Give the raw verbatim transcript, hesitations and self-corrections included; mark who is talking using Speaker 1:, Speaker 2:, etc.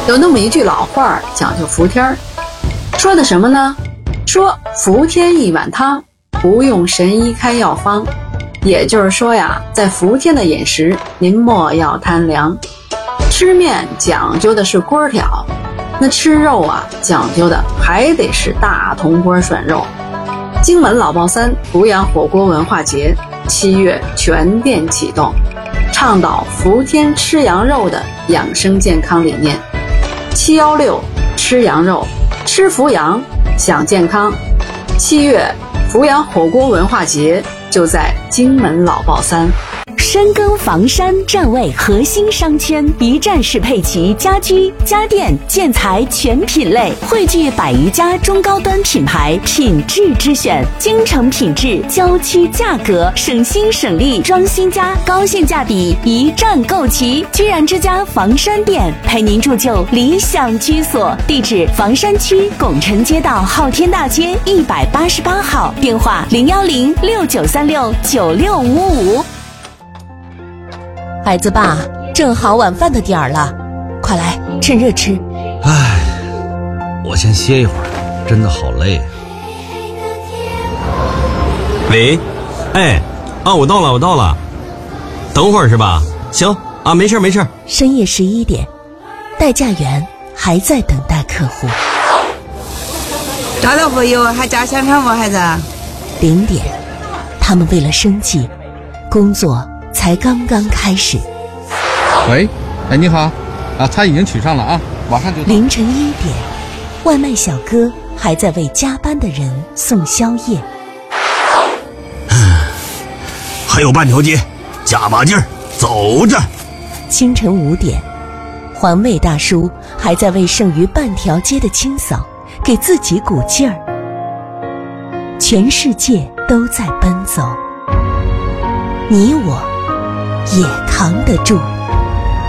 Speaker 1: 有那么一句老话讲究服天儿，说的什么呢？说服天一碗汤，不用神医开药方。也就是说呀，在伏天的饮食，您莫要贪凉。吃面讲究的是锅挑，那吃肉啊，讲究的还得是大铜锅涮肉。荆门老爆三阜阳火锅文化节七月全店启动，倡导伏天吃羊肉的养生健康理念。七幺六吃羊肉，吃伏阳享健康。七月阜阳火锅文化节就在荆门老爆三。
Speaker 2: 深耕房山站位核心商圈，一站式配齐家居、家电、建材全品类，汇聚百余家中高端品牌，品质之选，京城品质，郊区价格，省心省力，装新家，高性价比，一站购齐。居然之家房山店陪您铸就理想居所，地址房山区拱辰街道昊天大街一百八十八号，电话零幺零六九三六九六五五。
Speaker 3: 孩子爸，正好晚饭的点儿了，快来趁热吃。
Speaker 4: 唉，我先歇一会儿，真的好累啊。
Speaker 5: 喂，哎，啊，我到了，我到了，等会儿是吧？行啊，没事没事。
Speaker 3: 深夜十一点，代驾员还在等待客户。
Speaker 6: 找到朋友还加香肠吗，孩子？
Speaker 3: 零点，他们为了生计，工作才刚刚开始。
Speaker 7: 喂，哎，你好，啊，他已经取上了啊，马上就到。
Speaker 3: 凌晨一点，外卖小哥还在为加班的人送宵夜。
Speaker 5: 还有半条街，加把劲儿，走着。
Speaker 3: 清晨五点，环卫大叔还在为剩余半条街的清扫给自己鼓劲儿。全世界都在奔走，你我也扛得住。